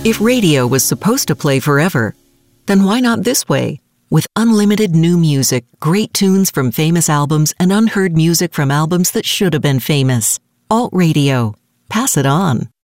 If radio was supposed to play forever, then why not this way? With unlimited new music, great tunes from famous albums, and unheard music from albums that should have been famous. Alt Radio. Pass it on.